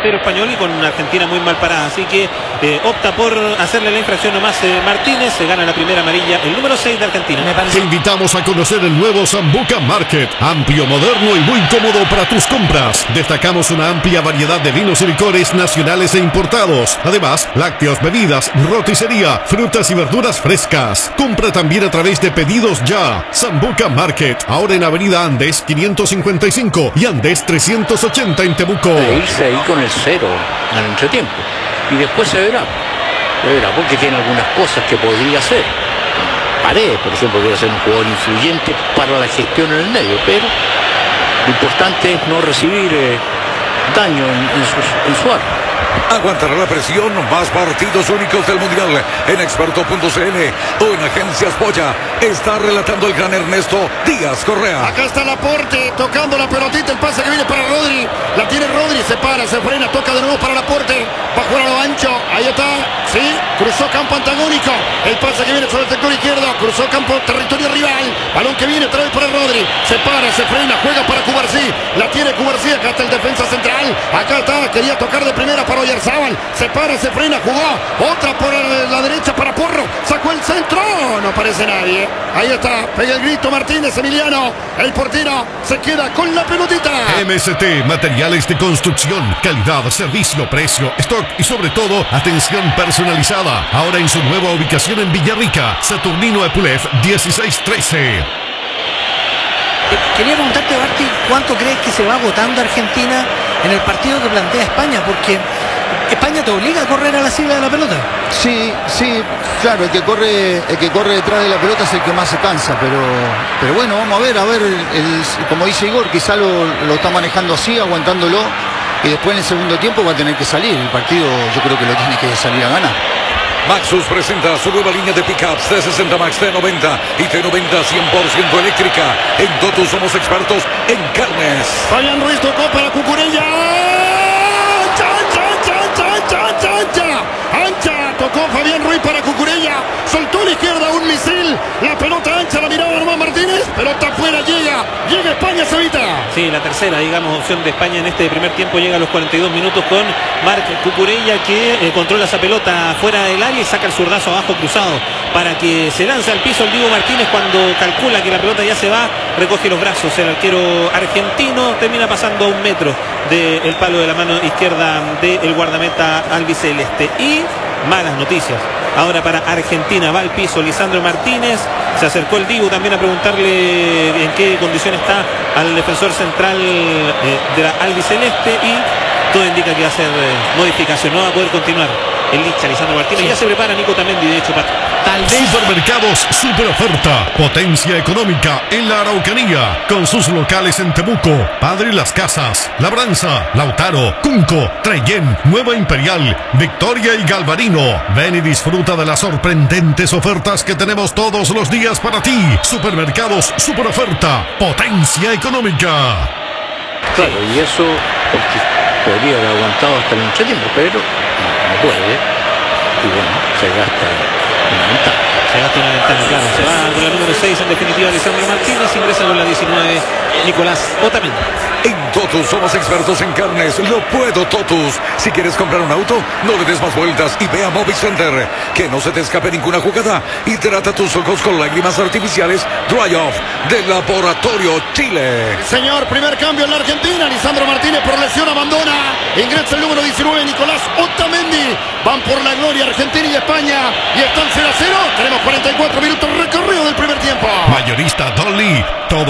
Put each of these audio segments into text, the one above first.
delantero español y con Argentina muy mal parada. Así que opta por hacerle la infracción nomás Martínez. Se gana la primera amarilla, el número 6 de Argentina. Te invitamos a conocer el nuevo Sambuca Market. Amplio, moderno y muy cómodo para tus compras. Destacamos una amplia variedad de vinos y licores nacionales e importados. Además, lácteos, bebidas, roticería, frutas y verduras frescas. Compra también a través de Pedidos Ya. Sambuca Market, ahora en Avenida Andes 555 y Andes 380 en Temuco. De irse ahí con el 0 al entretiempo. Y después se verá, porque tiene algunas cosas que podría hacer. Paredes, por ejemplo, podría ser un jugador influyente para la gestión en el medio, pero lo importante es no recibir daño en su arma. Aguantará la presión, más partidos únicos del Mundial en Experto.cl o en Agencias Polla. Está relatando el gran Ernesto Díaz Correa. Acá está Laporte tocando la pelotita, el pase que viene para Rodri. La tiene Rodri, se para, se frena, toca de nuevo para Laporte. Va a jugar a lo ancho, ahí está, sí, cruzó campo antagónico. El pase que viene sobre el sector izquierdo, cruzó campo, territorio rival. Balón que viene otra vez para Rodri. Se para, se frena, juega para Cubarsí. La tiene Cubarsí, acá está el defensa central. Acá está, quería tocar de primera para Oyarzábal. Se para, se frena, jugó. Otra por la derecha para Porro. Sacó el centro. No aparece nadie. Ahí está, pega el grito Martínez, Emiliano. El portero se queda con la pelotita. MST, materiales de construcción, calidad, servicio, precio, stock y sobre todo, atención personalizada. Ahora en su nueva ubicación en Villarrica, Saturnino Epulev 1613. Quería preguntarte, Barty, ¿cuánto crees que se va agotando Argentina en el partido que plantea España? Porque España te obliga a correr a la sigla de la pelota. Sí, claro, el que corre detrás de la pelota es el que más se cansa, pero bueno, vamos a ver, como dice Igor, quizá lo está manejando así, aguantándolo, y después en el segundo tiempo va a tener que salir. El partido yo creo que lo tiene que salir a ganar. Maxus presenta su nueva línea de pickups T60 Max, T90 y T90 100% eléctrica. En Totus somos expertos en carnes. Fabián Ruiz tocó para Cucurella. Ancha, tocó Fabián Ruiz para Cucurella. Soltó a la izquierda un misil. La pelota ancha, la miraba nomás Martínez. Pelota afuera, llega España, Cevita. Sí, la tercera, digamos, opción de España en este primer tiempo. Llega a los 42 minutos con Marc Cucurella, que controla esa pelota fuera del área y saca el zurdazo abajo cruzado para que se lance al piso el Diego Martínez. Cuando calcula que la pelota ya se va, recoge los brazos el arquero argentino, termina pasando a 1 metro del palo de la mano izquierda del guardameta albiceleste. Y malas noticias ahora para Argentina, va al piso Lisandro Martínez. Se acercó el Dibu también a preguntarle en qué condición está al defensor central de la albiceleste, y todo indica que va a ser modificación, no va a poder continuar el Licha Lisandro Martínez. Sí. Ya se prepara Nico Tamendi, de hecho, tal vez. Supermercados Super Oferta, potencia económica en la Araucanía, con sus locales en Temuco, Padre Las Casas, Labranza, Lautaro, Cunco, Trellén, Nueva Imperial, Victoria y Galvarino. Ven y disfruta de las sorprendentes ofertas que tenemos todos los días para ti. Supermercados Super Oferta, potencia económica. Claro, y eso porque podría haber aguantado hasta el entretiempo, pero no puede. Y bueno, se gasta una ventaja. Claro. Se va con la número 6 en definitiva Lisandro Martínez, ingresa con la 19 Nicolás Otamendi. En Totus somos expertos en carnes. Lo puedo, Totus. Si quieres comprar un auto, no le des más vueltas y ve a Movic Center. Que no se te escape ninguna jugada y trata tus ojos con lágrimas artificiales Dry Off de Laboratorio Chile. Señor, primer cambio en la Argentina. Lisandro Martínez por lesión abandona. Ingresa el número 19 Nicolás Otamendi. Van por la gloria Argentina y España y están 0-0. Tenemos 44 minutos recorrido del primer tiempo. Mayorista Dolly,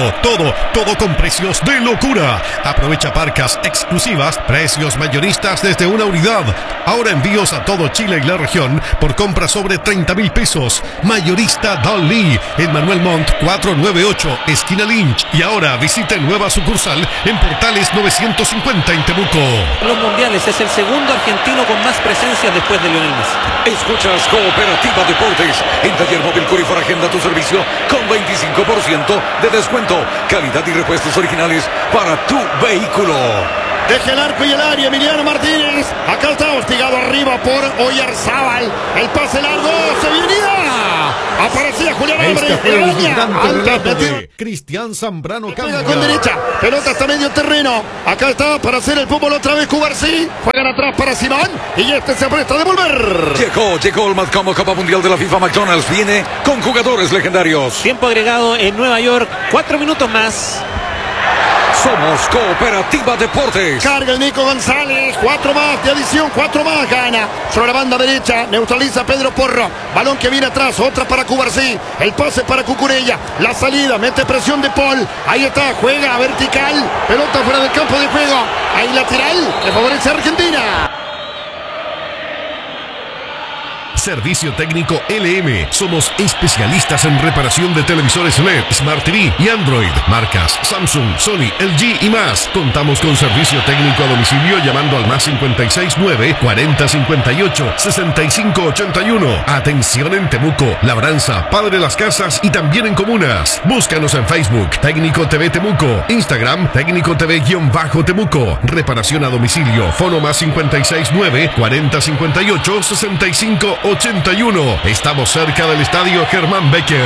todo con precios de locura. Aprovecha parcas exclusivas, precios mayoristas desde una unidad. Ahora envíos a todo Chile y la región por compra sobre 30,000 pesos. Mayorista Dolly, en Manuel Montt 498, esquina Lynch. Y ahora visite nueva sucursal en Portales 950 en Temuco. Los mundiales, es el segundo argentino con más presencias después de Lionel Messi. Escuchas Cooperativa Deportes. En Taller Móvil Curifor agenda tu servicio con 25% de descuento. Calidad y repuestos originales para tu vehículo. Deja el arco y el área, Emiliano Martínez. Acá está hostigado arriba por Oyarzábal. El pase largo, se venía. Aparecía Julián Este Álvarez. fue el Araña. brillante Antes relato metido. de Cristian Zambrano Pega Cambia. con derecha, pelota hasta medio terreno. Acá está para hacer el fútbol otra vez Cubarsí. Juegan atrás para Simón y este se apresta a devolver. Llegó el Matcom Copa Mundial de la FIFA. McDonald's viene con jugadores legendarios. Tiempo agregado en Nueva York, 4 minutos más. Somos Cooperativa Deportes. Carga el Nico González, 4 más de adición, 4 más gana. Sobre la banda derecha, neutraliza a Pedro Porro. Balón que viene atrás, otra para Cubarsí. El pase para Cucurella. La salida, mete presión de Paul. Ahí está, juega vertical. Pelota fuera del campo de juego. Ahí lateral, que favorece a Argentina. Servicio técnico LM. Somos especialistas en reparación de televisores LED, Smart TV y Android. Marcas Samsung, Sony, LG y más. Contamos con servicio técnico a domicilio llamando al más 569 40 58 65 81. Atención en Temuco, Labranza, Padre Las Casas y también en comunas. Búscanos en Facebook, Técnico TV Temuco, Instagram, Técnico TV-Temuco. Reparación a domicilio, fono más 569 40 58 65 81. Estamos cerca del estadio Germán Becker.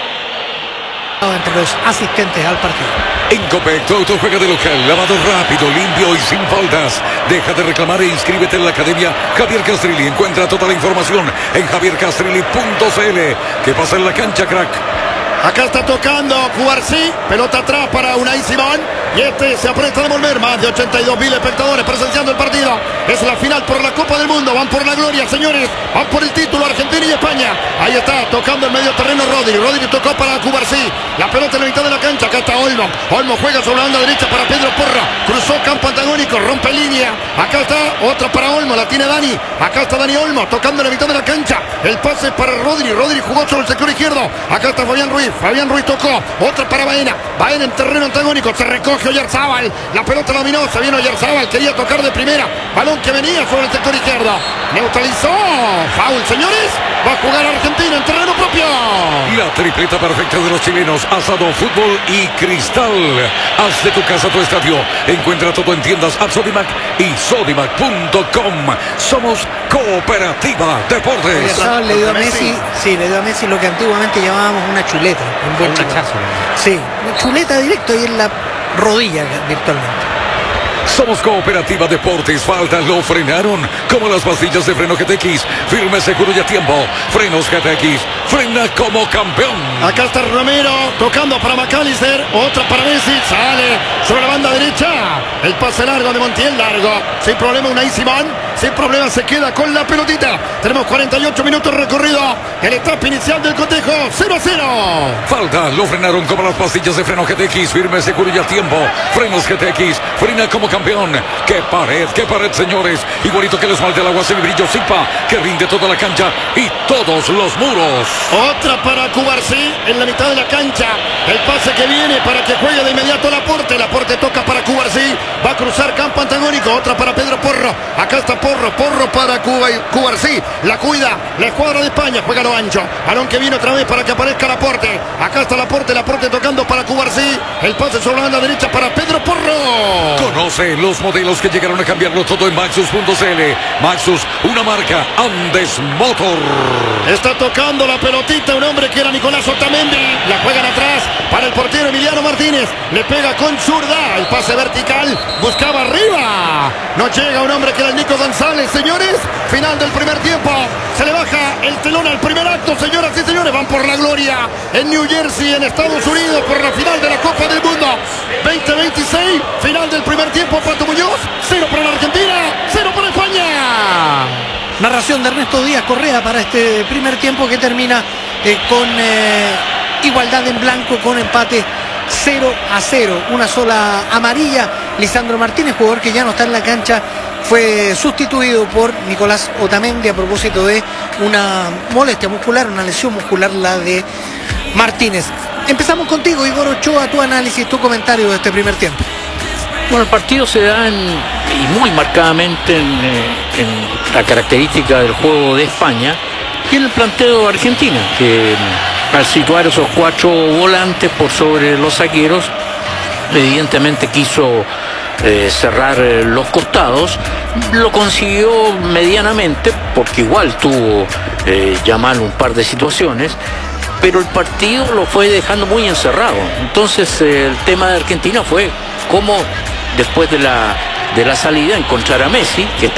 Entre los asistentes al partido. En Copec, tu auto juega de local, lavado rápido, limpio y sin faltas. Deja de reclamar e inscríbete en la Academia Javier Castrilli. Encuentra toda la información en javiercastrilli.cl. ¿Qué pasa en la cancha, crack? Acá está tocando Cubarsí, pelota atrás para Unai Simón y este se apresta a devolver. Más de 82.000 espectadores presenciando el partido. Es la final por la Copa del Mundo, van por la gloria, señores, van por el título Argentina y España. Ahí está tocando el medio terreno Rodri tocó para Cubarsí, la pelota en la mitad de la cancha. Acá está Olmo juega sobre la banda derecha para Pedro Porra, cruzó campo antagónico, rompe línea. Acá está otra para Olmo, la tiene Dani. Acá está Dani Olmo tocando en la mitad de la cancha. El pase para Rodri jugó sobre el sector izquierdo. Acá está Fabián Ruiz tocó, otra para Baena en terreno antagónico, se recoge Oyarzábal, la pelota dominó, se vino Oyarzábal, quería tocar de primera, balón que venía sobre el sector izquierdo, neutralizó, foul, señores, va a jugar Argentina en terreno propio. La tripleta perfecta de los chilenos, asado, fútbol y cristal. Haz de tu casa tu estadio. Encuentra todo en tiendas Sodimac y sodimac.com. Somos Cooperativa Deportes. Oyarzábal le dio a Messi, le dio a Messi lo que antiguamente llamábamos una chuleta. Un buen chachazo. Sí, una chuleta directo y en la rodilla virtualmente. Somos Cooperativa Deportes. Falta, lo frenaron. Como las pastillas de freno GTX. Firme, seguro y a tiempo. Frenos GTX. Frena como campeón. Acá está Romero tocando para McAllister. Otra para Messi. Sale sobre la banda derecha. El pase largo de Montiel. Largo. Sin problema Unai Simón. Sin problema se queda con la pelotita. Tenemos 48 minutos recorrido. El etapa inicial del cotejo. 0-0. Falta, lo frenaron como las pastillas de freno GTX. Firme, seguro y a tiempo. Frenos GTX. Frena como campeón. Qué pared, señores. Igualito que el esmalte del agua semibrillo Zipa, que rinde toda la cancha y todos los muros. Otra para Cubarsí en la mitad de la cancha. El pase que viene para que juegue de inmediato Laporte. Laporte toca para Cubarsí. Va a cruzar campo antagónico. Otra para Pedro Porro. Acá está Porro para Cubarsí. La cuida la escuadra de España. Juega lo ancho. Balón que viene otra vez para que aparezca Laporte. Acá está Laporte tocando para Cubarsí. El pase sobre la banda derecha para Pedro Porro. Conoce los modelos que llegaron a cambiarlo todo en Maxus.cl. Maxus, una marca Andes Motor. Está tocando la pelotita un hombre que era Nicolás Otamendi. La juegan atrás para el portero Emiliano Martínez. Le pega con zurda. El pase vertical. Buscaba arriba. No llega un hombre que era el Nico González, señores. Final del primer tiempo. Se le baja el telón al primer acto, señoras y señores. Van por la gloria en New Jersey, en Estados Unidos, por la final de la Copa del Mundo 2026. Final del primer tiempo. Pato Muñoz. 0 para la Argentina. 0 para España. Narración de Ernesto Díaz Correa para este primer tiempo que termina con igualdad en blanco, con empate 0-0. Una sola amarilla. Lisandro Martínez, jugador que ya no está en la cancha, fue sustituido por Nicolás Otamendi a propósito de una molestia muscular, una lesión muscular, la de Martínez. Empezamos contigo, Igor Ochoa, tu análisis, tu comentario de este primer tiempo. Bueno, el partido se da y muy marcadamente en la característica del juego de España y en el planteo de Argentina, que al situar esos 4 volantes por sobre los zagueros, evidentemente quiso cerrar los costados. Lo consiguió medianamente, porque igual tuvo Yamal un par de situaciones, pero el partido lo fue dejando muy encerrado. Entonces el tema de Argentina fue cómo después de la salida encontrar a Messi, que